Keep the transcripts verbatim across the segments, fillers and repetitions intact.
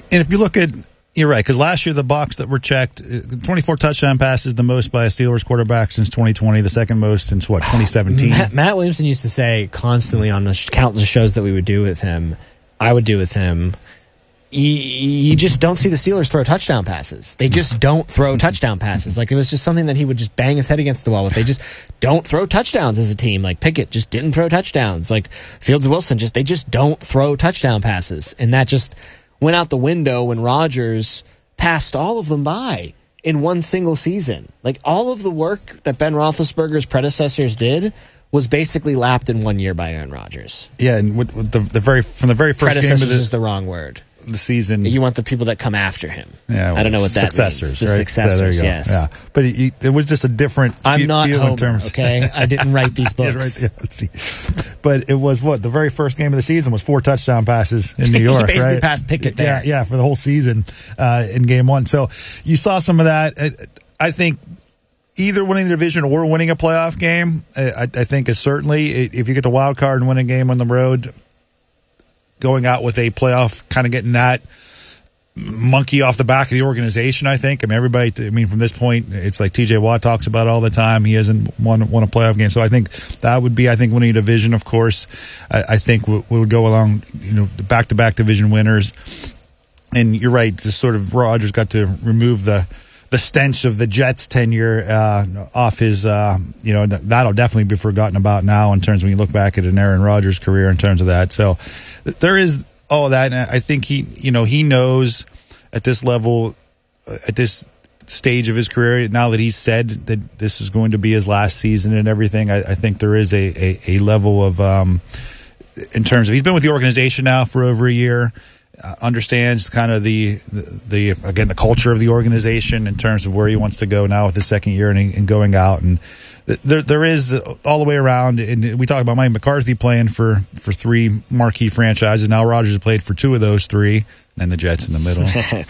And if you look at, you're right, because last year the box that were checked, twenty-four touchdown passes, the most by a Steelers quarterback since twenty twenty, the second most since, what, twenty seventeen? Matt, Matt Williamson used to say constantly on the countless shows that we would do with him, I would do with him, you, you just don't see the Steelers throw touchdown passes. They just don't throw touchdown passes. Like, it was just something that he would just bang his head against the wall with. They just don't throw touchdowns as a team. Like, Pickett just didn't throw touchdowns. Like, Fields and Wilson, just they just don't throw touchdown passes. And that just went out the window when Rodgers passed all of them by in one single season. Like, all of the work that Ben Roethlisberger's predecessors did was basically lapped in one year by Aaron Rodgers. Yeah, and with, with the, the very from the very first game of Predecessors the, is the wrong word. the season. You want the people that come after him. Yeah, I don't know what that successors, means. The right? successors, yeah, there you go. yes. Yeah, but it, it was just a different. I'm fe- not feel Homer, in terms, okay? I didn't write these Yeah, books. right, yeah, let's see. But it was what the very first game of the season was four touchdown passes in New He York. basically right? passed Pickett there. Yeah, yeah, for the whole season uh, in game one. So you saw some of that. I, I think either winning the division or winning a playoff game, I, I think is certainly, if you get the wild card and win a game on the road, going out with a playoff, kind of getting that monkey off the back of the organization, I think. I mean, everybody, I mean, from this point, it's like T J Watt talks about it all the time. He hasn't won, won a playoff game. So I think that would be, I think, winning a division, of course. I, I think we we'll, we'll go along, you know, back-to-back division winners. And you're right, just sort of Rodgers got to remove the the stench of the Jets tenure uh, off his, uh, you know, that'll definitely be forgotten about now in terms of when you look back at an Aaron Rodgers career in terms of that. So there is all of that. And I think he, you know, he knows at this level, at this stage of his career, now that he's said that this is going to be his last season and everything, I, I think there is a, a, a level of, um, in terms of, he's been with the organization now for over a year. Uh, understands kind of the, the the again the culture of the organization in terms of where he wants to go now with his second year and, and going out, and there there is all the way around. And we talk about Mike McCarthy playing for, for three marquee franchises. Now Rodgers has played for two of those three, and the Jets in the middle.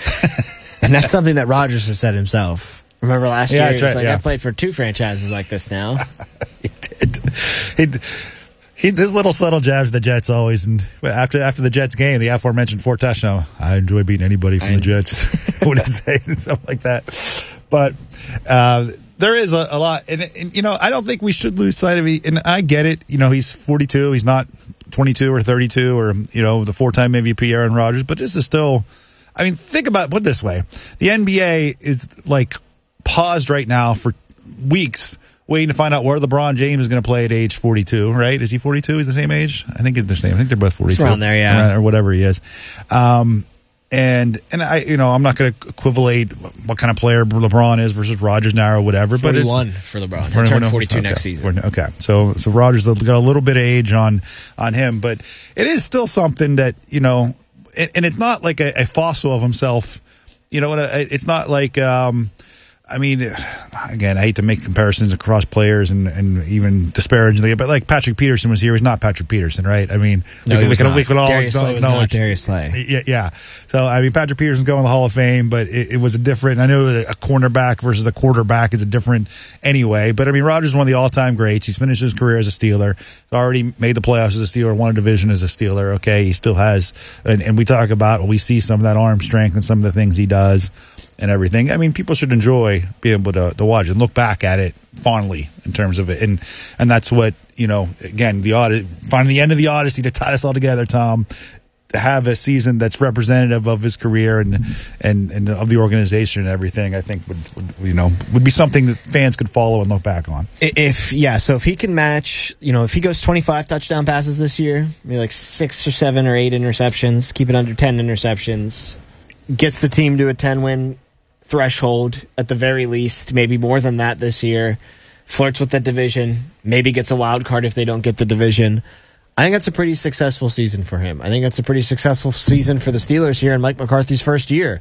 And that's something that Rodgers has said himself. Remember last yeah, year, he was right, like, yeah. I played for two franchises like this now. he did. He did. He, his little subtle jabs, the Jets always, and after after the Jets game, the aforementioned four touchdown. I enjoy beating anybody from I the Jets. What I say, something like that. But uh, there is a, a lot, and, and you know, I don't think we should lose sight of it. And I get it. You know, he's forty-two. He's not twenty-two or thirty-two, or you know, the four-time M V P Aaron Rodgers. But this is still. I mean, think about put it this way: the N B A is like paused right now for weeks, waiting to find out where LeBron James is going to play at age forty-two, right? Is he forty-two? He's the same age? I think it's the same. I think they're both forty-two. It's around there, yeah. Or whatever he is. Um, and, and I, you know, I'm not going to equivalate what kind of player LeBron is versus Rodgers now or whatever, but it's forty-one for LeBron. He'll turn forty-two okay. next season. Okay. So, so Rodgers got a little bit of age on, on him, but it is still something that, you know, and, and it's not like a, a fossil of himself. You know, it's not like, um, I mean, again, I hate to make comparisons across players and, and even disparagingly, but like Patrick Peterson was here. He's not Patrick Peterson, right? I mean, no, we, he we, was can, not. we can all Darius Slay was not Darius Slay. Yeah, yeah. So, I mean, Patrick Peterson's going to the Hall of Fame, but it, it was a different, I know a cornerback versus a quarterback is a different anyway, but I mean, Rodgers is one of the all-time greats. He's finished his career as a Steeler. He's already made the playoffs as a Steeler, won a division as a Steeler, okay? He still has, and, and we talk about, we see some of that arm strength and some of the things he does and everything. I mean, people should enjoy being able to, to watch and look back at it fondly in terms of it. And and that's what, you know, again, the Odyssey, finding the end of the Odyssey to tie us all together, Tom, to have a season that's representative of his career and and, and of the organization and everything, I think would, would, you know, would be something that fans could follow and look back on. If, yeah, so if he can match, you know, if he goes twenty-five touchdown passes this year, maybe like six or seven or eight interceptions, keep it under ten interceptions, gets the team to a ten-win threshold at the very least, maybe more than that this year, flirts with the division, maybe gets a wild card if they don't get the division. I think that's a pretty successful season for him. I think that's a pretty successful season for the Steelers here in Mike McCarthy's first year.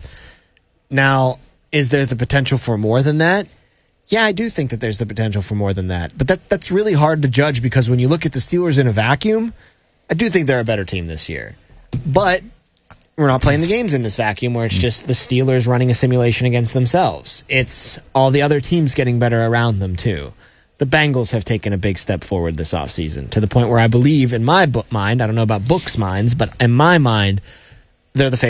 Now, is there the potential for more than that? Yeah, I do think that there's the potential for more than that. But that that's really hard to judge because when you look at the Steelers in a vacuum, I do think they're a better team this year. But we're not playing the games in this vacuum where it's just the Steelers running a simulation against themselves. It's all the other teams getting better around them, too. The Bengals have taken a big step forward this offseason to the point where I believe, in my book mind, I don't know about books' minds, but in my mind, they're the favorite.